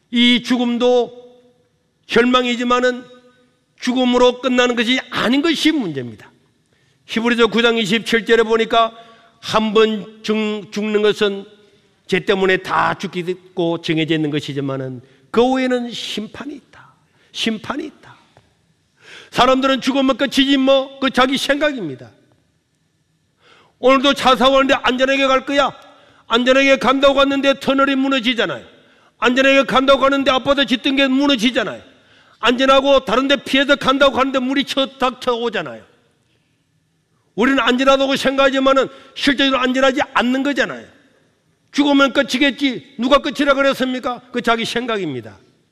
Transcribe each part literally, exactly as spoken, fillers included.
이 죽음도 절망이지만은 죽음으로 끝나는 것이 아닌 것이 문제입니다. 히브리서 구 장 이십칠 절에 보니까 한 번 죽는 것은 죄 때문에 다 죽고 정해져 있는 것이지만은 그 후에는 심판이 있다. 심판이 있다. 사람들은 죽으면 끝이지 뭐, 그 자기 생각입니다. 오늘도 차 사고 가는데 안전하게 갈 거야. 안전하게 간다고 갔는데 터널이 무너지잖아요. 안전하게 간다고 가는데 아파서 짙은 게 무너지잖아요. 안전하고 다른 데 피해서 간다고 가는데 물이 쳐 닥쳐오잖아요. 우리는 안전하다고 생각하지만은 실제로 안전하지 않는 거잖아요. 죽으면 끝이겠지. 누가 끝이라 그랬습니까? 그 자기 생각입니다.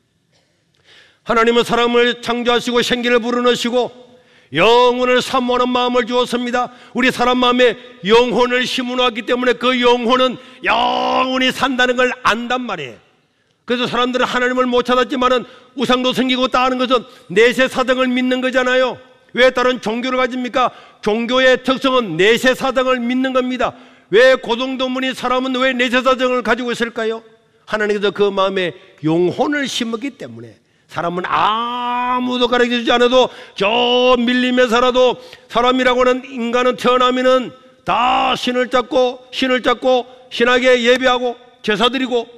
하나님은 사람을 창조하시고 생기를 불어넣으시고 영혼을 사모하는 마음을 주었습니다. 우리 사람 마음에 영혼을 심어놨기 때문에 그 영혼은 영원히 산다는 걸 안단 말이에요. 그래서 사람들은 하나님을 못 찾았지만은 우상도 생기고 따는 것은 내세 사등을 믿는 거잖아요. 왜 다른 종교를 가집니까? 종교의 특성은 내세 사등을 믿는 겁니다. 왜 고등도문이 사람은 왜 내세 사등을 가지고 있을까요? 하나님께서 그 마음에 영혼을 심었기 때문에 사람은 아무도 가르쳐주지 않아도 저 밀림에 살아도 사람이라고는 인간은 태어나면은 다 신을 찾고 신을 찾고 신에게 예배하고 제사 드리고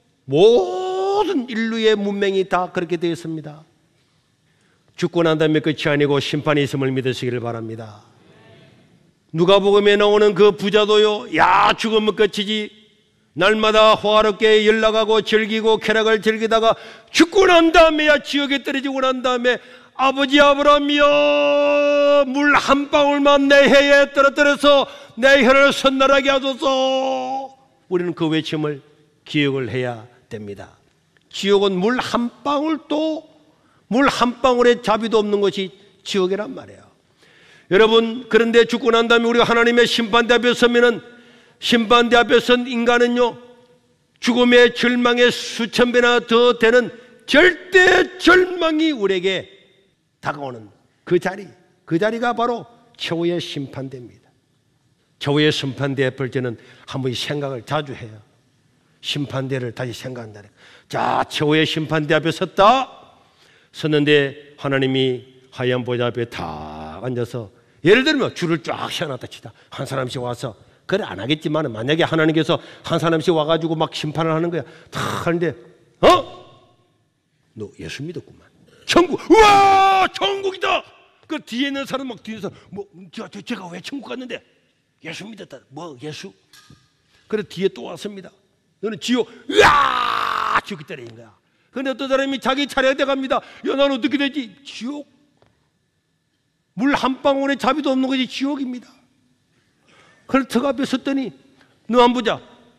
모든 인류의 문명이 다 그렇게 되어 있습니다. 죽고 난 다음에 끝이 아니고 심판이 있음을 믿으시기를 바랍니다. 누가복음에 나오는 그 부자도요, 야 죽으면 끝이지. 날마다 호화롭게 연락하고 즐기고 쾌락을 즐기다가 죽고 난 다음에야 지옥에 떨어지고 난 다음에 아버지 아브라함이여 물 한 방울만 내 혀에 떨어뜨려서 내 혀를 선날하게 하소서. 우리는 그 외침을 기억을 해야 됩니다. 지옥은 물 한 방울도 물 한 방울의 자비도 없는 것이 지옥이란 말이에요. 여러분, 그런데 죽고 난 다음에 우리가 하나님의 심판대 앞에 서면은 심판대 앞에 선 인간은요, 죽음의 절망의 수천 배나 더 되는 절대 절망이 우리에게 다가오는 그 자리, 그 자리가 바로 최후의 심판대입니다. 최후의 심판대 앞을 저는 한 번씩 생각을 자주 해요. 심판대를 다시 생각한다네. 자, 최후의 심판대 앞에 섰다. 섰는데 하나님이 하얀 보좌 앞에 딱 앉아서, 예를 들면 줄을 쫙 세워놨다 치다 한 사람씩 와서, 그래 안 하겠지만 만약에 하나님께서 한 사람씩 와가지고 막 심판을 하는 거야. 탁 하는데, 어? 너 예수 믿었구만. 천국, 우와 천국이다. 그 뒤에 있는 사람 막 뒤에서 뭐 저, 저, 제가 왜 천국 갔는데 예수 믿었다. 뭐 예수? 그래 뒤에 또 왔습니다. 너는 지옥, 으아 죽기 때리는 거야. 근데 어떤 사람이 자기 차례가 돼갑니다. 야, 난 어떻게 되지? 지옥. 물 한 방울의 자비도 없는 것이 지옥입니다. 그래서 턱 앞에 섰더니, 너 안 보자.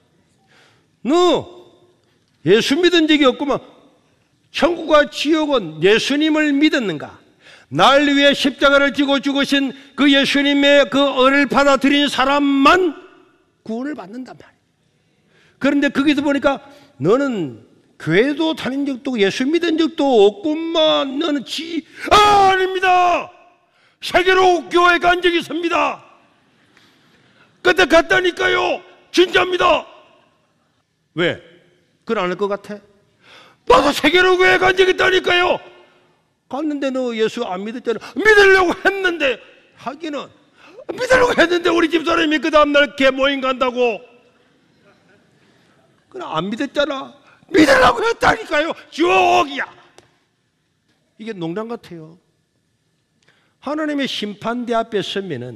너 예수 믿은 적이 없구만. 천국과 지옥은 예수님을 믿었는가? 날 위해 십자가를 지고 죽으신 그 예수님의 그 은혜를 받아들인 사람만 구원을 받는단 말이에요. 그런데 거기서 보니까 너는 교회도 다닌 적도 없고 예수 믿은 적도 없구만. 너는 지, 아, 아닙니다. 세계로 교회 간 적이 있습니다. 그때 갔다니까요. 진짜입니다. 왜? 그건 안 할 것 같아? 나도 세계로 교회 간 적이 있다니까요. 갔는데 너 예수 안 믿었잖아. 믿으려고 했는데, 하기는 믿으려고 했는데 우리 집사람이 그 다음날 개모임 간다고. 그래 안 믿었잖아. 믿으려고 했다니까요. 지옥이야. 이게 농담 같아요. 하나님의 심판대 앞에 서면은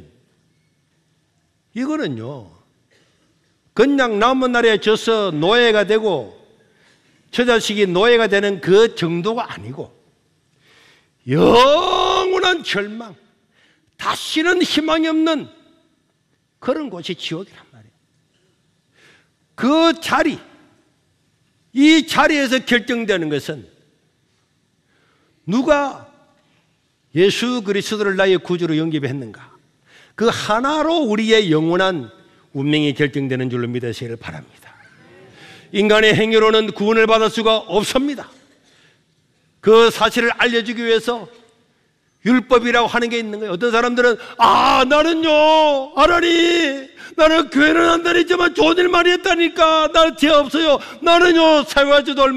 이거는요, 그냥 남은 날에 져서 노예가 되고 저 자식이 노예가 되는 그 정도가 아니고 영원한 절망, 다시는 희망이 없는 그런 곳이 지옥이란 말이에요. 그 자리, 이 자리에서 결정되는 것은 누가 예수 그리스도를 나의 구주로 영접했는가, 그 하나로 우리의 영원한 운명이 결정되는 줄로 믿으시기를 바랍니다. 인간의 행위로는 구원을 받을 수가 없습니다. 그 사실을 알려주기 위해서 율법이라고 하는 게 있는 거예요. 어떤 사람들은 아 나는요 하나님 나는 교회는 안 다니지만 좋은 일 많이 했다니까 나는 죄 없어요. 나는요 사회화지도